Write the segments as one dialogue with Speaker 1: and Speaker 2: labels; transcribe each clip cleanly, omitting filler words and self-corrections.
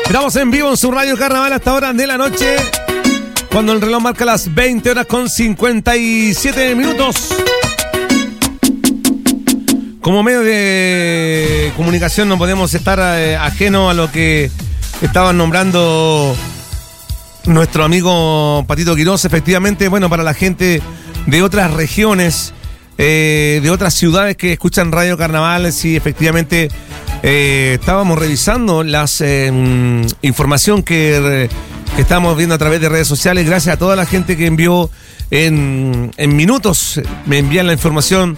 Speaker 1: Estamos en vivo en su Radio Carnaval hasta hora de la noche, cuando el reloj marca las 20 horas con 57 minutos. Como medio de comunicación no podemos estar ajeno a lo que estaban nombrando nuestro amigo Patito Quiroz. Efectivamente, bueno, para la gente de otras regiones, de otras ciudades que escuchan Radio Carnaval, sí, efectivamente estábamos revisando las información que estamos viendo a través de redes sociales. Gracias a toda la gente que envió en minutos, me envían la información.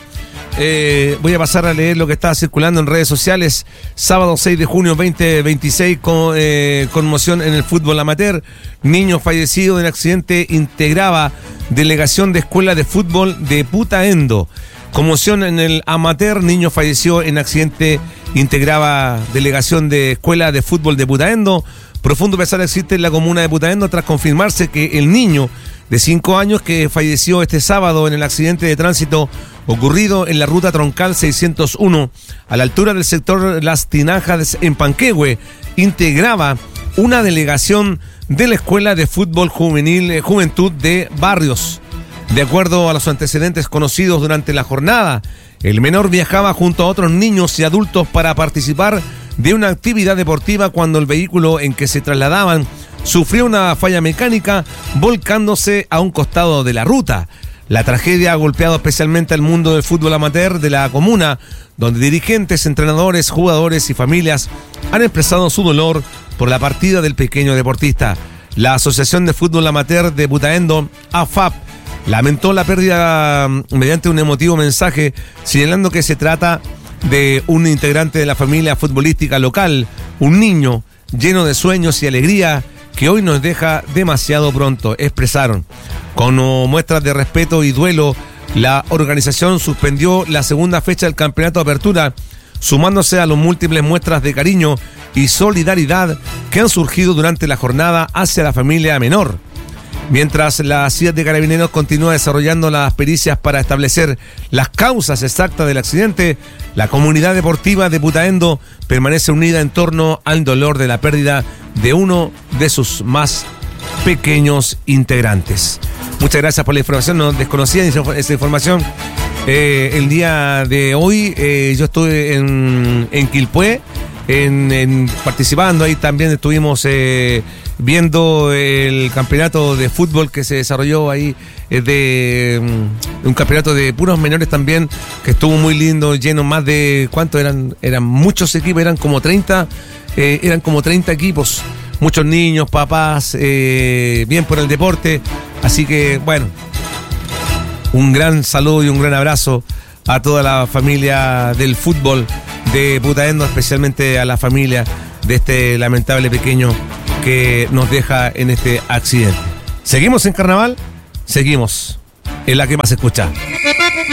Speaker 1: Voy a pasar a leer lo que está circulando en redes sociales. Sábado 6 de junio 2026, conmoción en el fútbol amateur. Niño fallecido en accidente integraba delegación de escuela de fútbol de Putaendo. Conmoción en el amateur, niño falleció en accidente, integraba delegación de escuela de fútbol de Putaendo. Profundo pesar existe en la comuna de Putaendo tras confirmarse que el niño de 5 años que falleció este sábado en el accidente de tránsito ocurrido en la ruta troncal 601 a la altura del sector Las Tinajas en Panquehue integraba una delegación de la Escuela de Fútbol Juvenil Juventud de Barrios. De acuerdo a los antecedentes conocidos durante la jornada, el menor viajaba junto a otros niños y adultos para participar de una actividad deportiva cuando el vehículo en que se trasladaban sufrió una falla mecánica volcándose a un costado de la ruta. La tragedia ha golpeado especialmente al mundo del fútbol amateur de la comuna, donde dirigentes, entrenadores, jugadores y familias han expresado su dolor por la partida del pequeño deportista. La Asociación de Fútbol Amateur de Putaendo, AFAP, lamentó la pérdida mediante un emotivo mensaje, señalando que se trata de un integrante de la familia futbolística local, un niño lleno de sueños y alegría que hoy nos deja demasiado pronto, expresaron. Con muestras de respeto y duelo, la organización suspendió la segunda fecha del Campeonato de Apertura, sumándose a las múltiples muestras de cariño y solidaridad que han surgido durante la jornada hacia la familia menor. Mientras la CIA de Carabineros continúa desarrollando las pericias para establecer las causas exactas del accidente, la comunidad deportiva de Putaendo permanece unida en torno al dolor de la pérdida de uno de sus más pequeños integrantes. Muchas gracias por la información, no desconocía esa información. El día de hoy yo estuve en Quilpué, participando, ahí también estuvimos viendo el campeonato de fútbol que se desarrolló ahí, de un campeonato de puros menores también, que estuvo muy lindo, lleno más de, ¿cuántos eran? Eran muchos equipos, eran como 30 equipos, muchos niños, papás, bien por el deporte, así que bueno, un gran saludo y un gran abrazo a toda la familia del fútbol de Putaendo, especialmente a la familia de este lamentable pequeño que nos deja en este accidente. ¿Seguimos en Carnaval? Seguimos en la que más se escucha.